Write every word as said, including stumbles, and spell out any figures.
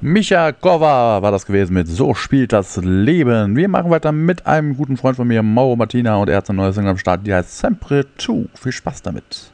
Micha Kova war das gewesen mit So spielt das Leben. Wir machen weiter mit einem guten Freund von mir, Mauro Martina, und er hat ein neues Single am Start, die heißt Sempre Tu. Viel Spaß damit.